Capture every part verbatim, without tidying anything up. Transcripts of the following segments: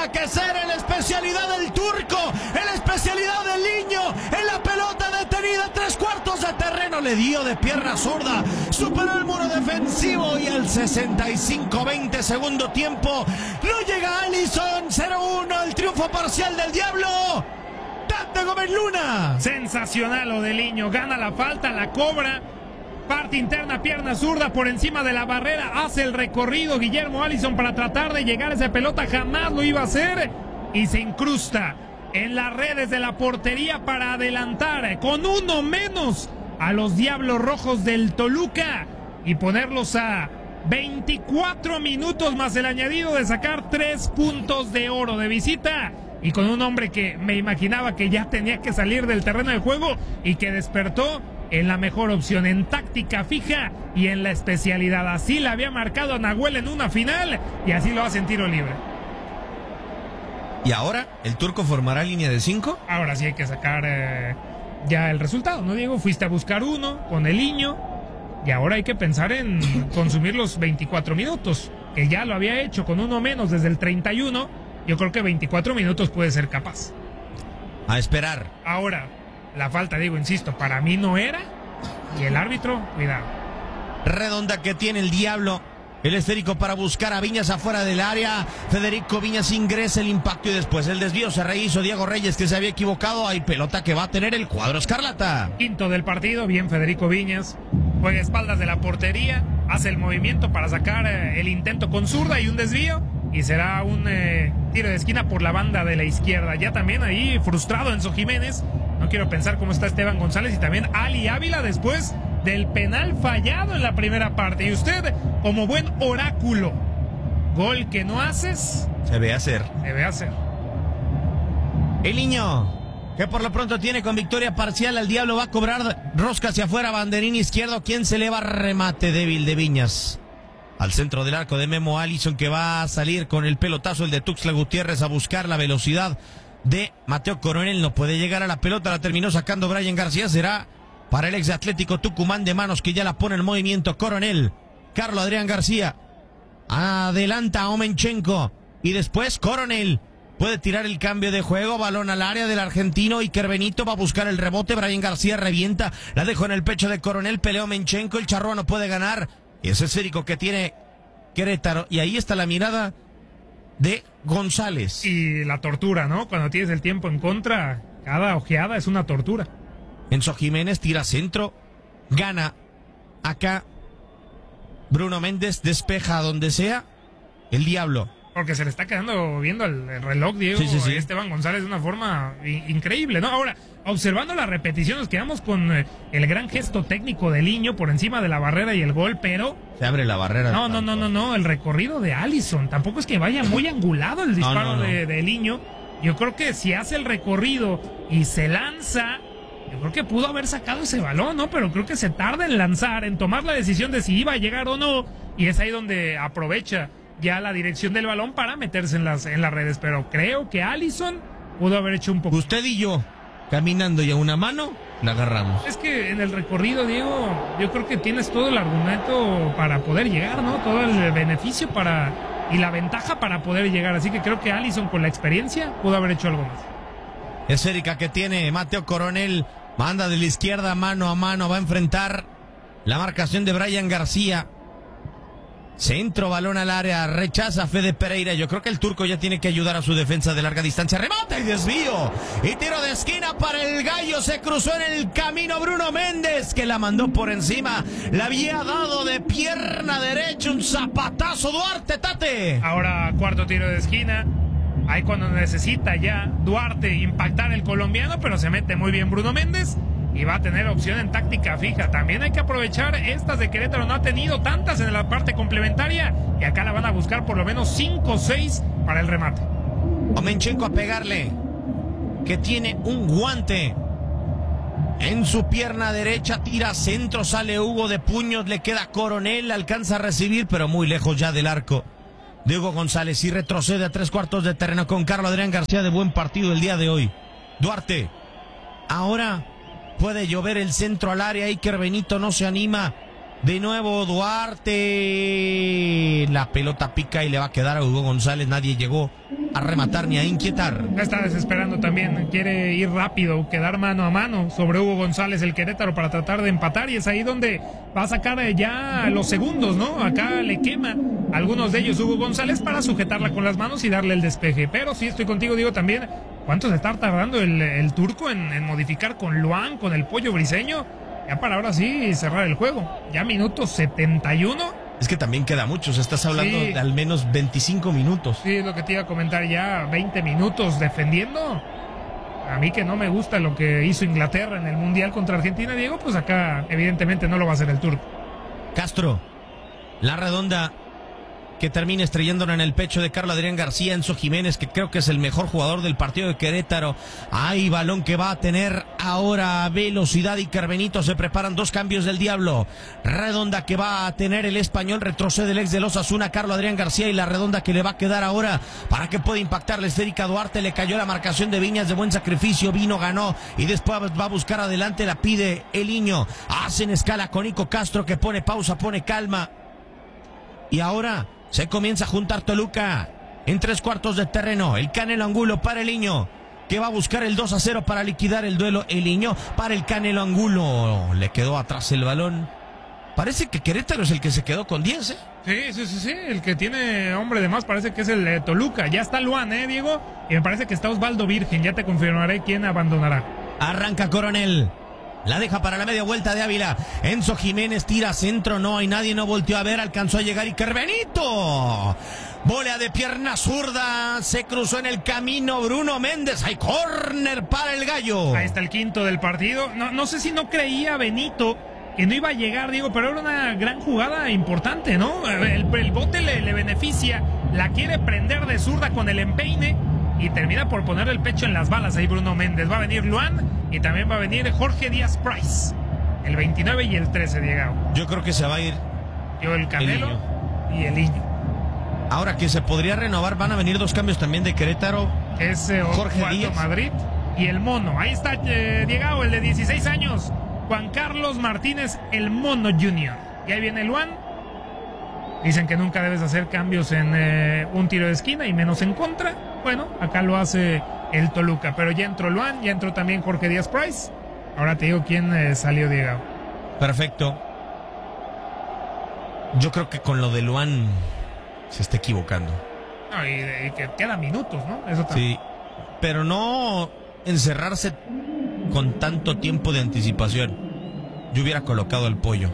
tenía que ser en la especialidad del turco, en la especialidad del niño, en la pelota detenida, tres cuartos de terreno, le dio de pierna zurda, superó el muro defensivo y al sesenta y cinco veinte segundo tiempo, no llega Alisson, cero uno, el triunfo parcial del Diablo. Tate Gómez Luna. Sensacional lo del niño, gana la falta, la cobra. Parte interna, pierna zurda por encima de la barrera, hace el recorrido Guillermo Alisson para tratar de llegar a esa pelota, jamás lo iba a hacer y se incrusta en las redes de la portería para adelantar con uno menos a los Diablos Rojos del Toluca y ponerlos a veinticuatro minutos más el añadido de sacar tres puntos de oro de visita y con un hombre que me imaginaba que ya tenía que salir del terreno de juego y que despertó en la mejor opción, en táctica fija y en la especialidad. Así la había marcado a Nahuel en una final y así lo hace en tiro libre. ¿Y ahora el turco formará línea de cinco? Ahora sí hay que sacar eh, ya el resultado, ¿no, Diego? Fuiste a buscar uno con el niño y ahora hay que pensar en consumir los veinticuatro minutos, que ya lo había hecho con uno menos desde el treinta y uno. Yo creo que veinticuatro minutos puede ser capaz. A esperar. Ahora, la falta, digo, insisto, para mí no era. Y el árbitro, cuidado. Redonda que tiene el Diablo. El esférico para buscar a Viñas afuera del área. Federico Viñas ingresa, el impacto y después el desvío. Se rehizo Diego Reyes, que se había equivocado. Hay pelota que va a tener el cuadro escarlata. Quinto del partido, bien Federico Viñas. Juega a espaldas de la portería. Hace el movimiento para sacar eh, el intento con zurda y un desvío. Y será un eh, tiro de esquina por la banda de la izquierda. Ya también ahí frustrado Enzo Jiménez. No quiero pensar cómo está Esteban González y también Ali Ávila después del penal fallado en la primera parte. Y usted, como buen oráculo, gol que no haces, se ve hacer. Se ve hacer. El niño, que por lo pronto tiene con victoria parcial al Diablo, va a cobrar rosca hacia afuera, banderín izquierdo. ¿Quién se eleva? Remate débil de Viñas. Al centro del arco de Memo Alisson, que va a salir con el pelotazo, el de Tuxtla Gutiérrez, a buscar la velocidad de Mateo Coronel. No puede llegar a la pelota, la terminó sacando Brian García. Será para el ex de Atlético Tucumán de manos, que ya la pone en movimiento Coronel. Carlos Adrián García adelanta a Omenchenko y después Coronel puede tirar el cambio de juego, balón al área del argentino. Iker Benito va a buscar el rebote, Brian García revienta, la dejó en el pecho de Coronel, peleó Omenchenko, el charrúa no puede ganar. Y ese esférico que tiene Querétaro, y ahí está la mirada de González. Y la tortura, ¿no? Cuando tienes el tiempo en contra, cada ojeada es una tortura. Enzo Jiménez tira centro, gana acá Bruno Méndez, despeja donde sea el Diablo. Porque se le está quedando viendo el, el reloj, Diego, sí, sí, sí. Esteban González de una forma increíble, ¿no? Ahora, observando la repetición, nos quedamos con eh, el gran gesto técnico del niño por encima de la barrera y el gol, pero... Se abre la barrera. No, no, no, no, no, el recorrido de Alisson. Tampoco es que vaya muy angulado el disparo no, no, no. de, de niño. Yo creo que si hace el recorrido y se lanza, yo creo que pudo haber sacado ese balón, ¿no? Pero creo que se tarda en lanzar, en tomar la decisión de si iba a llegar o no, y es ahí donde aprovecha ya la dirección del balón para meterse en las, en las redes. Pero creo que Alisson pudo haber hecho un poco. Usted y yo, caminando y a una mano, la agarramos. Es que en el recorrido, Diego, yo creo que tienes todo el argumento para poder llegar, ¿no? Todo el beneficio para y la ventaja para poder llegar. Así que creo que Alisson, con la experiencia, pudo haber hecho algo más. Esférica que tiene Mateo Coronel, manda de la izquierda mano a mano, va a enfrentar la marcación de Brian García. Centro, balón al área, rechaza Fede Pereira. Yo creo que el turco ya tiene que ayudar a su defensa de larga distancia. Remate y desvío. Y tiro de esquina para el gallo. Se cruzó en el camino Bruno Méndez, que la mandó por encima. La había dado de pierna derecha. Un zapatazo Duarte, Tate. Ahora cuarto tiro de esquina. Ahí cuando necesita ya Duarte impactar el colombiano, pero se mete muy bien Bruno Méndez. Y va a tener opción en táctica fija. También hay que aprovechar estas de Querétaro. No ha tenido tantas en la parte complementaria. Y acá la van a buscar por lo menos cinco o seis para el remate. Omenchenko a pegarle. Que tiene un guante en su pierna derecha. Tira centro, sale Hugo de puños. Le queda Coronel. Alcanza a recibir, pero muy lejos ya del arco de Hugo González. Y retrocede a tres cuartos de terreno con Carlos Adrián García. De buen partido el día de hoy. Duarte. Ahora puede llover el centro al área. Iker Benito no se anima. De nuevo Duarte. La pelota pica y le va a quedar a Hugo González. Nadie llegó a rematar ni a inquietar. Está desesperando también. Quiere ir rápido, quedar mano a mano sobre Hugo González, el Querétaro, para tratar de empatar. Y es ahí donde va a sacar ya los segundos, ¿no? Acá le quema algunos de ellos Hugo González para sujetarla con las manos y darle el despeje. Pero sí estoy contigo, digo también. ¿Cuánto se está tardando el, el turco en, en modificar con Luan, con el Pollo Briseño? Ya para ahora sí cerrar el juego. Ya minuto setenta y uno. Es que también queda mucho. O sea, estás hablando Sí. de al menos veinticinco minutos. Sí, es lo que te iba a comentar ya. veinte minutos defendiendo. A mí que no me gusta lo que hizo Inglaterra en el Mundial contra Argentina, Diego, pues acá evidentemente no lo va a hacer el turco. Castro. La redonda que termina estrellándola en el pecho de Carlos Adrián García. Enzo Jiménez, que creo que es el mejor jugador del partido de Querétaro. Hay balón que va a tener ahora velocidad y Carmenito. Se preparan dos cambios del Diablo. Redonda que va a tener el español. Retrocede el ex de los Osasuna, Carlos Adrián García. Y la redonda que le va a quedar ahora para que pueda impactar la esférica Duarte. Le cayó la marcación de Viñas de buen sacrificio. Vino, ganó y después va a buscar adelante. La pide el niño. Hacen escala con Nico Castro, que pone pausa, pone calma. Y ahora se comienza a juntar Toluca en tres cuartos de terreno. El Canelo Angulo para el niño, que va a buscar el dos a cero para liquidar el duelo. El niño para el Canelo Angulo. Le quedó atrás el balón. Parece que Querétaro es el que se quedó con diez, ¿eh? Sí, sí, sí, sí. El que tiene hombre de más parece que es el de Toluca. Ya está Luan, ¿eh, Diego? Y me parece que está Osvaldo Virgen. Ya te confirmaré quién abandonará. Arranca Coronel. La deja para la media vuelta de Ávila. Enzo Jiménez tira centro. No hay nadie, no volteó a ver. Alcanzó a llegar y Carbenito. Volea de pierna zurda. Se cruzó en el camino Bruno Méndez. Hay córner para el Gallo. Ahí está el quinto del partido. No, no sé si no creía Benito que no iba a llegar, Diego, pero era una gran jugada importante, ¿no? El, el bote le, le beneficia. La quiere prender de zurda con el empeine y termina por poner el pecho en las balas ahí Bruno Méndez. Va a venir Luan y también va a venir Jorge Díaz Price. El veintinueve y el trece, Diego. Yo creo que se va a ir. Yo el Canelo El y el Niño. Ahora que se podría renovar, van a venir dos cambios también de Querétaro. Es eh, Jorge Osvaldo Díaz. Madrid y el Mono. Ahí está eh, Diego, el de dieciséis años. Juan Carlos Martínez, el Mono Junior. Y ahí viene Luan. Dicen que nunca debes hacer cambios en eh, un tiro de esquina y menos en contra. Bueno, acá lo hace el Toluca. Pero ya entró Luan, ya entró también Jorge Díaz Price. Ahora te digo quién eh, salió, Diego. Perfecto. Yo creo que con lo de Luan se está equivocando. No, y, y que quedan minutos, ¿no? Eso también. Sí, pero no encerrarse con tanto tiempo de anticipación. Yo hubiera colocado al Pollo.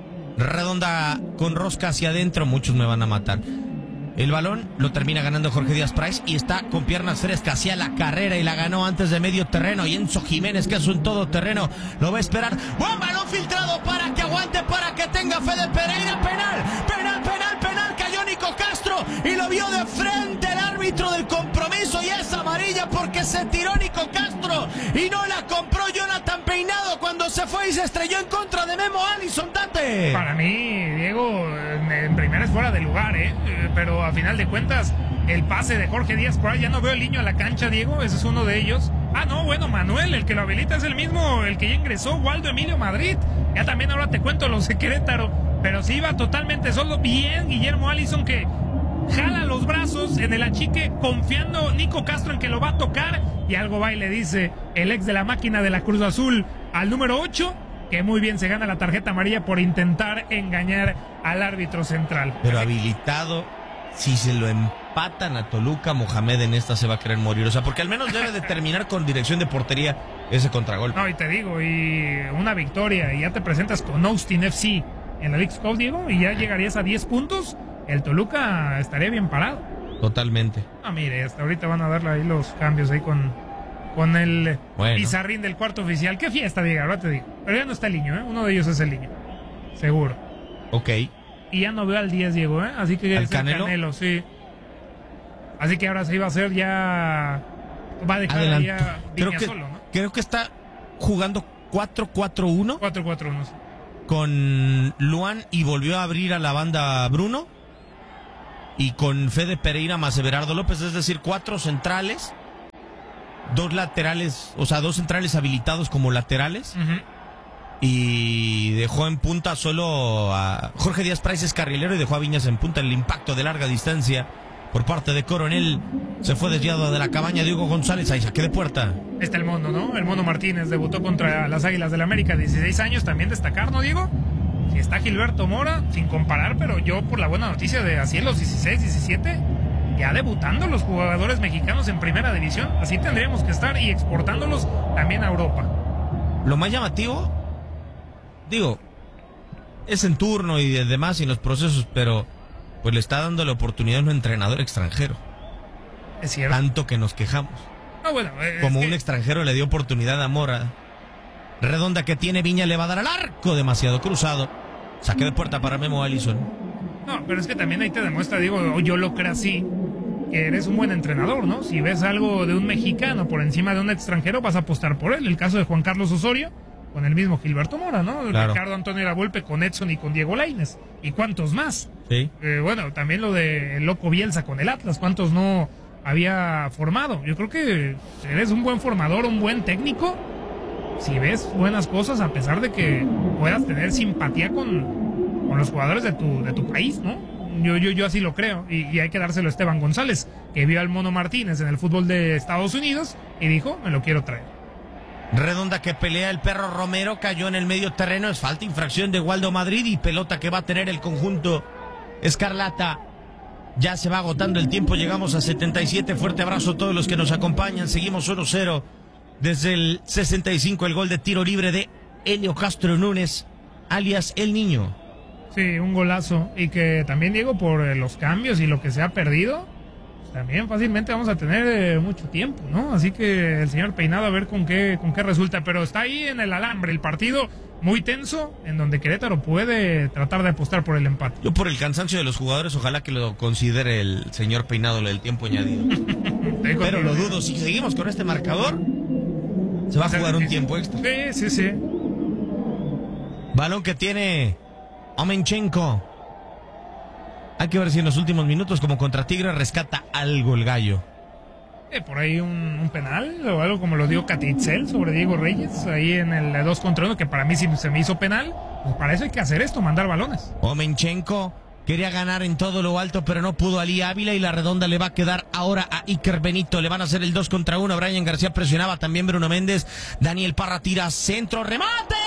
Redonda con rosca hacia adentro, muchos me van a matar. El balón lo termina ganando Jorge Díaz Price y está con piernas frescas hacia la carrera y la ganó antes de medio terreno. Y Enzo Jiménez, que es un todoterreno, lo va a esperar. Buen balón filtrado para que aguante, para que tenga Fede Pereira. Penal, penal, penal, penal. Cayó Nico Castro y lo vio de frente el árbitro del compromiso y es amarilla porque se tiró Nico Castro y no la compró Jonathan Peinado cuando se fue y se estrelló en contra de Memo Allison. Date. Para mí, Diego, en primera es fuera de lugar, ¿eh? Pero a final de cuentas, el pase de Jorge Díaz por ahí, ya no veo el niño a la cancha, Diego, ese es uno de ellos. Ah, no, bueno, Manuel, el que lo habilita es el mismo, el que ya ingresó, Waldo Emilio Madrid. Ya también ahora te cuento los de Querétaro, pero sí iba totalmente solo. Bien, Guillermo Allison, que jala los brazos en el achique, confiando Nico Castro en que lo va a tocar, y algo va y le dice el ex de la máquina de la Cruz Azul al número ocho, que muy bien se gana la tarjeta amarilla por intentar engañar al árbitro central. Pero habilitado, si se lo empatan a Toluca, Mohamed en esta se va a querer morir. O sea, porque al menos debe de terminar con dirección de portería ese contragolpe. No, y te digo, y una victoria, y ya te presentas con Austin F C en la Leagues Cup, Diego, y ya llegarías a diez puntos. El Toluca estaría bien parado. Totalmente. Ah, mire, hasta ahorita van a darle ahí los cambios ahí con, con el bueno. pizarrín del cuarto oficial. Qué fiesta, Diego, ahora te digo. Pero ya no está el niño, ¿eh? Uno de ellos es el niño. Seguro. Ok. Y ya no veo al diez, Diego, ¿eh? Así que ¿Al es el Canelo? Canelo, sí. Así que ahora se iba a hacer ya... Va a dejar ahí Adelante. a Creo Viña que, solo, ¿no? creo que está jugando cuatro cuatro uno cuatro cuatro uno. con Luan y volvió a abrir a la banda Bruno. Y con Fede Pereira más Everardo López, es decir, cuatro centrales, dos laterales, o sea, dos centrales habilitados como laterales. Uh-huh. y dejó en punta solo a Jorge Díaz Price, es carrilero, y dejó a Viñas en punta. El impacto de larga distancia por parte de Coronel se fue desviado de la cabaña de Hugo González. Ahí saque de puerta. Está el Mono, ¿no? El Mono Martínez debutó contra las Águilas del América, dieciséis años, también destacar, ¿no, Diego? Si está Gilberto Mora, sin comparar, pero yo por la buena noticia de así en los dieciséis, diecisiete, ya debutando los jugadores mexicanos en primera división, así tendríamos que estar, y exportándolos también a Europa. Lo más llamativo, digo, es en turno y demás y en los procesos, pero pues le está dando la oportunidad a un entrenador extranjero. Es cierto. Tanto que nos quejamos. No, bueno, Como que... un extranjero le dio oportunidad a Mora. Redonda que tiene Viña, le va a dar al arco, demasiado cruzado. Saque de puerta para Memo Allison. No, pero es que también ahí te demuestra, digo, yo lo creo así, que eres un buen entrenador, ¿no? Si ves algo de un mexicano por encima de un extranjero, vas a apostar por él. El caso de Juan Carlos Osorio con el mismo Gilberto Mora, ¿no? Claro. Ricardo Antonio Lavolpe con Edson y con Diego Lainez. ¿Y cuántos más? Sí. Eh, bueno, también lo de el Loco Bielsa con el Atlas, ¿cuántos no había formado? Yo creo que eres un buen formador, un buen técnico, si ves buenas cosas, a pesar de que puedas tener simpatía con, con los jugadores de tu, de tu país, ¿no? Yo, yo, yo así lo creo, y, y hay que dárselo a Esteban González, que vio al Mono Martínez en el fútbol de Estados Unidos y dijo, me lo quiero traer. Redonda que pelea el Perro Romero, cayó en el medio terreno, es falta, infracción de Waldo Madrid, y pelota que va a tener el conjunto escarlata. Ya se va agotando el tiempo, llegamos a setenta y siete, fuerte abrazo a todos los que nos acompañan, seguimos uno cero. Desde el sesenta y cinco, el gol de tiro libre de Helio Castro Núñez, alias El Niño. Sí, un golazo. Y que también, Diego, por eh, los cambios y lo que se ha perdido, pues también fácilmente vamos a tener eh, mucho tiempo, ¿no? Así que el señor Peinado a ver con qué, con qué resulta. Pero está ahí en el alambre, el partido muy tenso, en donde Querétaro puede tratar de apostar por el empate. Yo por el cansancio de los jugadores, ojalá que lo considere el señor Peinado, lo del tiempo añadido. Pero lo dudo, si seguimos con este marcador, se va a jugar un tiempo extra. Sí, sí, sí. Balón que tiene Omenchenko. Hay que ver si en los últimos minutos, como contra Tigre, rescata algo el gallo. Eh, por ahí un, un penal o algo como lo dio Catitzel sobre Diego Reyes, ahí en el dos contra uno, que para mí sí se me hizo penal. Pues para eso hay que hacer esto, mandar balones. Omenchenko quería ganar en todo lo alto, pero no pudo Ali Ávila, y la redonda le va a quedar ahora a Iker Benito. Le van a hacer el dos contra uno. Brian García presionaba, también Bruno Méndez. Daniel Parra tira centro, remate.